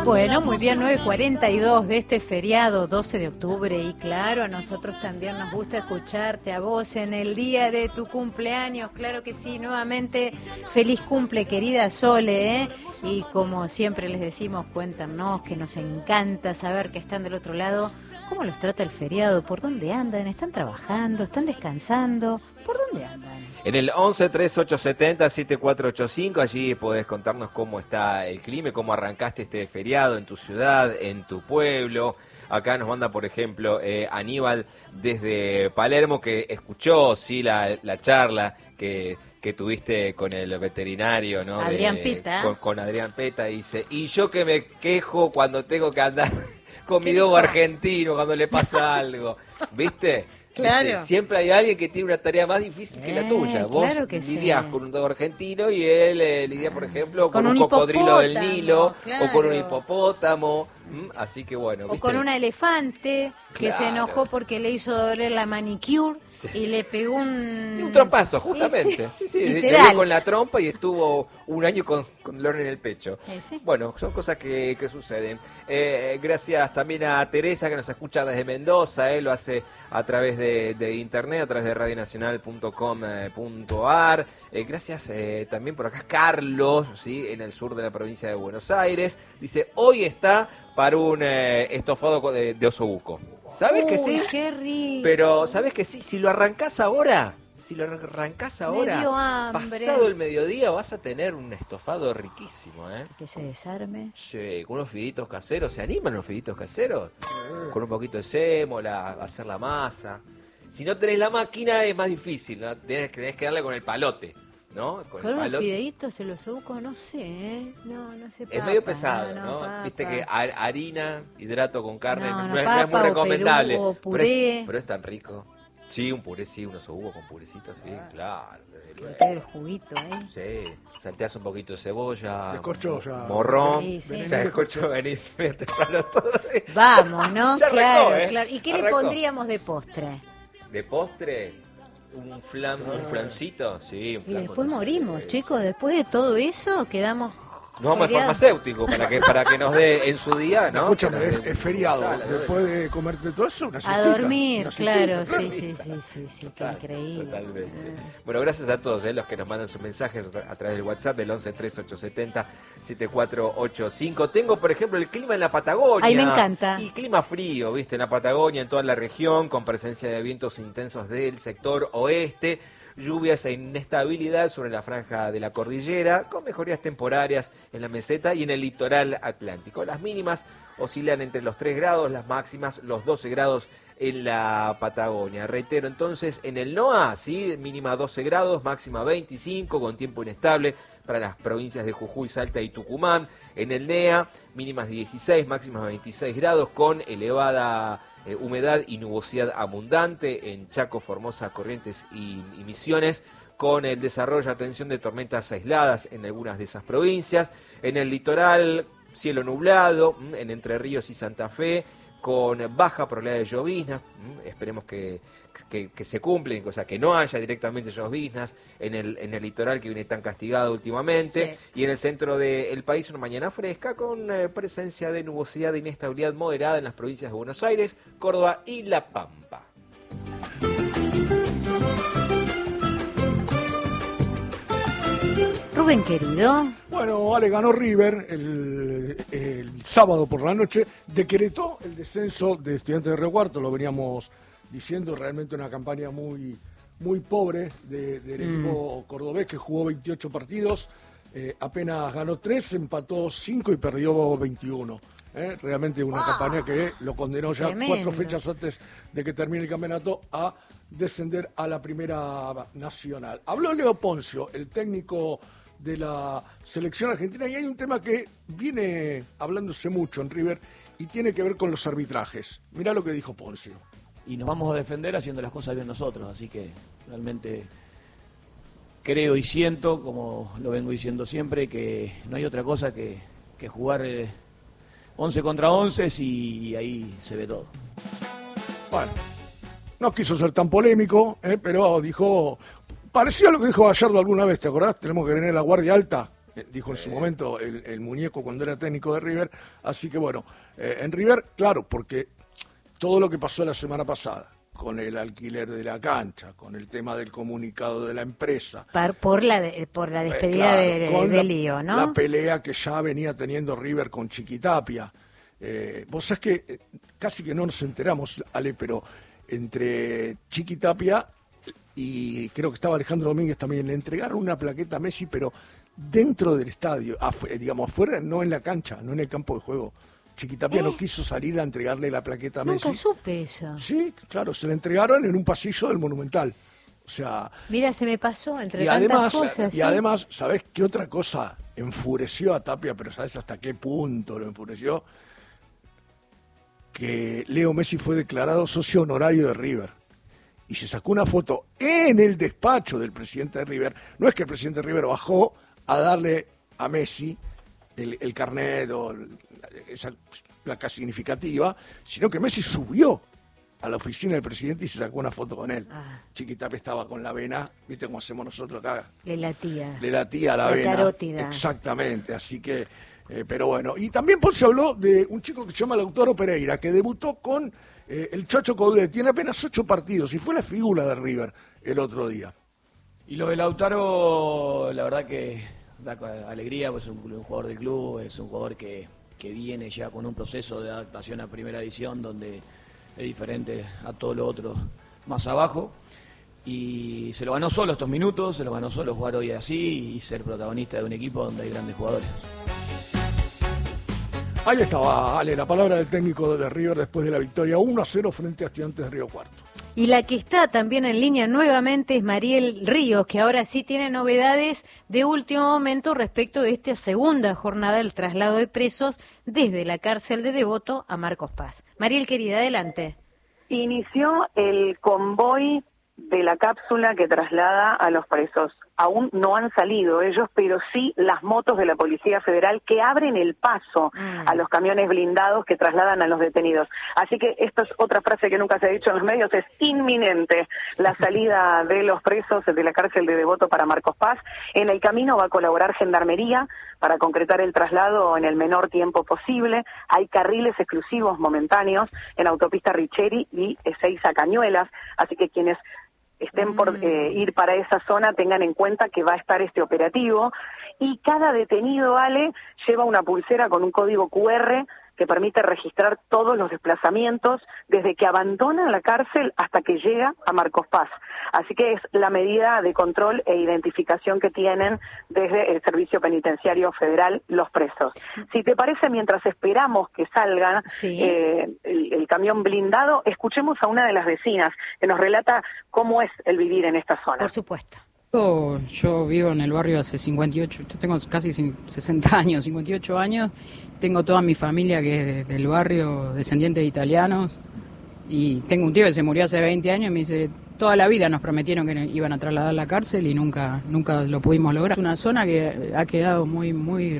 Bueno, muy bien, 9:42 de este feriado 12 de octubre y claro, a nosotros también nos gusta escucharte a vos en el día de tu cumpleaños, claro que sí, nuevamente feliz cumple querida Sole, ¿eh? Y como siempre les decimos, cuéntanos que nos encanta saber que están del otro lado, cómo los trata el feriado, por dónde andan, están trabajando, están descansando, por dónde andan. En el 11 3870 7485, allí podés contarnos cómo está el clima, cómo arrancaste este feriado en tu ciudad, en tu pueblo. Acá nos manda, por ejemplo, Aníbal desde Palermo, que escuchó sí la charla que tuviste con el veterinario, ¿no? Adrián Peta. Con Adrián Peta, dice, y yo que me quejo cuando tengo que andar con mi dijo? dogo argentino, cuando le pasa algo, ¿viste? Claro. Siempre hay alguien que tiene una tarea más difícil que la tuya. Vos claro que lidiás sí. con un dogo argentino y él lidia, por ejemplo, con un un cocodrilo del hipopótamo, Nilo claro. o con un hipopótamo. Así que bueno. O ¿viste? con una elefante que se Claro. enojó porque le hizo doler la manicure y le pegó Un trompazo, justamente. Sí, le literal. dio con la trompa y estuvo un año con dolor en el pecho. Sí. Bueno, son cosas que suceden. Gracias también a Teresa, que nos escucha desde Mendoza. Lo hace a través de internet, a través de radionacional.com.ar. Gracias también por acá Carlos, ¿sí? En el sur de la provincia de Buenos Aires. Dice, hoy está para un estofado de osobuco. ¿Sabes que sí? ¡Qué rico! Pero, ¿sabes que sí? Si lo arrancás ahora, Me dio hambre. pasado el mediodía vas a tener un estofado riquísimo, ¿eh? Que se desarme. Sí, con unos fiditos caseros. ¿Se animan los fiditos caseros? Con un poquito de sémola, hacer la masa. Si no tenés la máquina es más difícil, ¿no? Tenés que darle con el palote, ¿no? Con el unos palote. fideitos se los busco, no sé, ¿eh? No sé. Es medio pesado, ¿no? Papa. Viste que harina, hidrato con carne, No, no es papa muy o recomendable. Perú o puré. Pero es tan rico. Sí, un puré, sí, unos osobucos con purecitos, sí, claro. Que quede el juguito, ¿eh? Sí, salteás un poquito de cebolla, Descorchó ya. morrón, Sí. ya descorchó, venís, te palo todo. Vamos, ¿no? Ya claro, arrancó, ¿eh? claro. ¿Y qué le Arrancó. pondríamos de postre? De postre, un flancito, sí, un Y flan después con morimos, dulce. chicos. Después de todo eso quedamos Nos vamos al feriados. farmacéutico para que nos dé en su día, ¿no? Escúchame, Que nos dé es feriado. sala, ¿no? Después de comerte todo eso, una A siestita, dormir, una siestita. claro. Sí, qué Total, increíble. Totalmente. Bueno, gracias a todos los que nos mandan sus mensajes a través del WhatsApp del 11 3870 7485. Tengo, por ejemplo, el clima en la Patagonia. Ay, me encanta. Y clima frío, ¿viste? En la Patagonia, en toda la región, con presencia de vientos intensos del sector oeste. Lluvias e inestabilidad sobre la franja de la cordillera, con mejorías temporarias en la meseta y en el litoral atlántico. Las mínimas oscilan entre los 3 grados, las máximas los 12 grados en la Patagonia. Reitero entonces, en el NOA, ¿sí? Mínima 12 grados, máxima 25, con tiempo inestable para las provincias de Jujuy, Salta y Tucumán. En el NEA, mínimas 16, máximas 26 grados, con elevada humedad y nubosidad abundante en Chaco, Formosa, Corrientes y Misiones, con el desarrollo, atención, de tormentas aisladas en algunas de esas provincias. En el litoral, cielo nublado, en Entre Ríos y Santa Fe, con baja probabilidad de lloviznas. Esperemos que se cumplen, o sea, que no haya directamente lloviznas en el litoral que viene tan castigado últimamente. Sí. Y en el centro del país, una mañana fresca con presencia de nubosidad e inestabilidad moderada en las provincias de Buenos Aires, Córdoba y La Pampa. Rubén, querido. Bueno, Ale, ganó River el sábado por la noche, decretó el descenso de Estudiantes de Río Cuarto, lo veníamos diciendo, realmente una campaña muy pobre del equipo cordobés, que jugó 28 partidos, apenas ganó 3, empató 5 y perdió 21. Realmente una campaña que lo condenó ya Tremendo. 4 fechas antes de que termine el campeonato a descender a la Primera Nacional. Habló Leo Poncio, el técnico de la selección argentina, y hay un tema que viene hablándose mucho en River y tiene que ver con los arbitrajes. Mirá lo que dijo Poncio. Y nos vamos a defender haciendo las cosas bien nosotros, así que realmente creo y siento, como lo vengo diciendo siempre, que no hay otra cosa que jugar 11 contra 11 y ahí se ve todo. Bueno, no quiso ser tan polémico, pero dijo, parecía lo que dijo Gallardo alguna vez, ¿te acordás? Tenemos que tener la guardia alta dijo en su momento el muñeco cuando era técnico de River. Así que bueno, en River, claro, porque todo lo que pasó la semana pasada, con el alquiler de la cancha, con el tema del comunicado de la empresa. Por la despedida de Lío, ¿no? La pelea que ya venía teniendo River con Chiquitapia. Vos sabés que casi que no nos enteramos, Ale, pero entre Chiquitapia y creo que estaba Alejandro Domínguez también, le entregaron una plaqueta a Messi, pero dentro del estadio, digamos afuera, no en la cancha, no en el campo de juego. Chiquitapia no quiso salir a entregarle la plaqueta a Messi. Nunca supe eso. Sí, claro, se la entregaron en un pasillo del Monumental. O sea... Mira, se me pasó entre tantas cosas. Y además, ¿sabés qué otra cosa enfureció a Tapia? Pero ¿sabés hasta qué punto lo enfureció? Que Leo Messi fue declarado socio honorario de River. Y se sacó una foto en el despacho del presidente de River. No es que el presidente de River bajó a darle a Messi el carnet o esa placa significativa, sino que Messi subió a la oficina del presidente y se sacó una foto con él. Chiquitapia estaba con la vena, ¿viste cómo hacemos nosotros acá? Le latía la vena. Carótida. Exactamente, así que, pero bueno. Y también se habló de un chico que se llama Lautaro Pereira, que debutó con el Chacho Coudet, tiene apenas 8 partidos y fue la figura de River el otro día. Y lo de Lautaro, la verdad que da alegría, pues es un jugador del club, es un jugador que viene ya con un proceso de adaptación a primera división donde es diferente a todo lo otro más abajo, y se lo ganó solo estos minutos, se lo ganó solo jugar hoy así y ser protagonista de un equipo donde hay grandes jugadores. Ahí estaba, Ale, la palabra del técnico de River después de la victoria 1-0 frente a Estudiantes de Río Cuarto. Y la que está también en línea nuevamente es Mariel Ríos, que ahora sí tiene novedades de último momento respecto de esta segunda jornada del traslado de presos desde la cárcel de Devoto a Marcos Paz. Mariel, querida, adelante. Inició el convoy de la cápsula que traslada a los presos. Aún no han salido ellos, pero sí las motos de la Policía Federal que abren el paso a los camiones blindados que trasladan a los detenidos. Así que esta es otra frase que nunca se ha dicho en los medios, es inminente la salida de los presos de la cárcel de Devoto para Marcos Paz. En el camino va a colaborar Gendarmería para concretar el traslado en el menor tiempo posible. Hay carriles exclusivos momentáneos en autopista Richeri y Ezeiza Cañuelas, así que quienes estén por ir para esa zona tengan en cuenta que va a estar este operativo, y cada detenido, Ale, lleva una pulsera con un código QR que permite registrar todos los desplazamientos desde que abandona la cárcel hasta que llega a Marcos Paz. Así que es la medida de control e identificación que tienen desde el Servicio Penitenciario Federal los presos. Si te parece, mientras esperamos que salgan el camión blindado, escuchemos a una de las vecinas que nos relata cómo es el vivir en esta zona. Por supuesto. Yo vivo en el barrio hace 58, yo tengo casi 60 años, 58 años, tengo toda mi familia que es del barrio, descendientes de italianos, y tengo un tío que se murió hace 20 años y me dice, toda la vida nos prometieron que iban a trasladar la cárcel y nunca lo pudimos lograr. Es una zona que ha quedado muy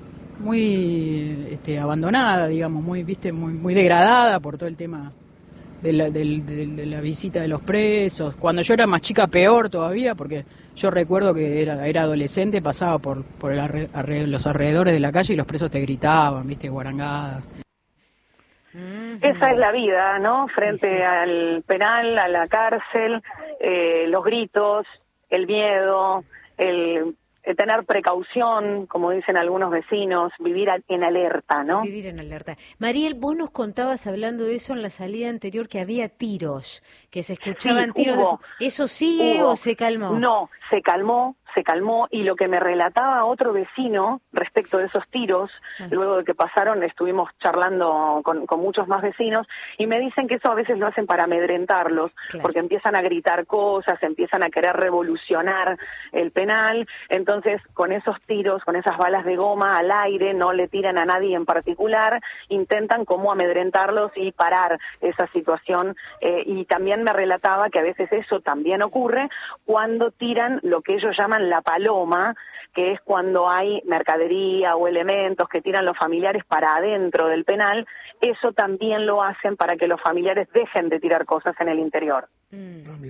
abandonada, digamos, muy degradada por todo el tema de la visita de los presos. Cuando yo era más chica, peor todavía, porque yo recuerdo que era adolescente, pasaba por los alrededores de la calle y los presos te gritaban, viste, guarangadas. Esa es la vida, ¿no? Frente al penal, a la cárcel, los gritos, el miedo, el tener precaución, como dicen algunos vecinos, vivir en alerta, ¿no? Vivir en alerta. Mariel, vos nos contabas, hablando de eso en la salida anterior, que había tiros, que se escuchaban tiros. ¿Eso sigue o se calmó? No, se calmó, y lo que me relataba otro vecino respecto de esos tiros, luego de que pasaron, estuvimos charlando con muchos más vecinos, y me dicen que eso a veces lo hacen para amedrentarlos, porque empiezan a gritar cosas, empiezan a querer revolucionar el penal. Entonces, con esos tiros, con esas balas de goma al aire, no le tiran a nadie en particular, intentan como amedrentarlos y parar esa situación, y también me relataba que a veces eso también ocurre cuando tiran lo que ellos llaman la paloma, que es cuando hay mercadería o elementos que tiran los familiares para adentro del penal. Eso también lo hacen para que los familiares dejen de tirar cosas en el interior. Mira.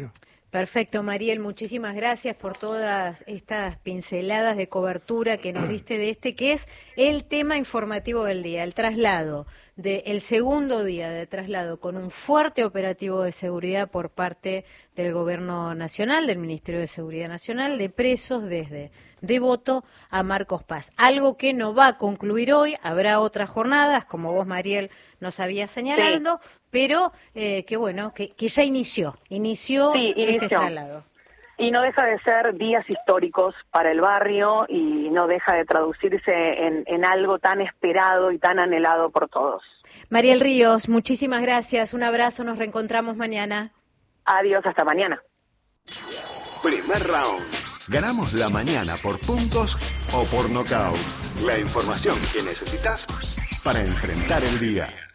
Perfecto, Mariel, muchísimas gracias por todas estas pinceladas de cobertura que nos diste de que es el tema informativo del día, el traslado, el segundo día de traslado con un fuerte operativo de seguridad por parte del Gobierno Nacional, del Ministerio de Seguridad Nacional, de presos desde Devoto a Marcos Paz. Algo que no va a concluir hoy, habrá otras jornadas, como vos, Mariel, nos habías señalado, sí, pero que bueno, que ya inició este traslado. Y no deja de ser días históricos para el barrio y no deja de traducirse en algo tan esperado y tan anhelado por todos. Mariel Ríos, muchísimas gracias, un abrazo, nos reencontramos mañana. Adiós, hasta mañana. Primer round. Ganamos la mañana por puntos o por nocaut. La información que necesitas para enfrentar el día.